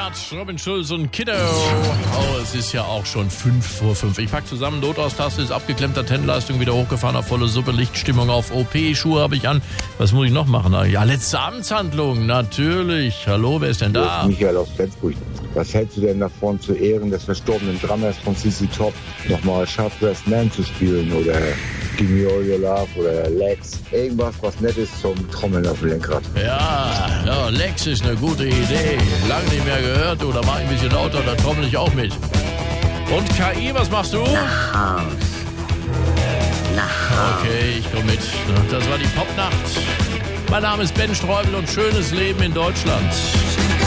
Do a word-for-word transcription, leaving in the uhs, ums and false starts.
Bert, Robin Schulz und Kiddo. Oh, es ist ja auch schon fünf vor fünf. Ich pack zusammen, Notaus-Taste ist abgeklemmt, Antennenleistung wieder hochgefahren auf volle Suppe, Lichtstimmung auf O P, Schuhe habe ich an. Was muss ich noch machen? Ja, letzte Amtshandlung, natürlich. Hallo, wer ist denn da? Ist Michael aus Flensburg. Was hältst du denn davon, zu Ehren des verstorbenen Drummers von C C Top nochmal Sharp Dressed Man zu spielen oder Give Me All Your Love oder Legs? Irgendwas, was nett ist zum Trommeln auf dem Lenkrad. Ja, ja, Lex ist eine gute Idee. Lang nicht mehr gehört, du, da mach ich ein bisschen lauter, da trommel ich auch mit. Und K I, was machst du? Nach Haus. Nach Haus. Okay, ich komm mit. Das war die Popnacht. Mein Name ist Ben Streubel und schönes Leben in Deutschland.